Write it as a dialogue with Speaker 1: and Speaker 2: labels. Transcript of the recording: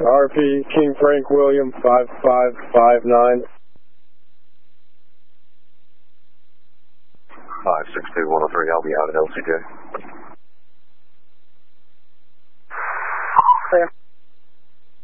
Speaker 1: RP King Frank William 5559.
Speaker 2: 562-103, I'll be out at LCJ.
Speaker 3: Clear.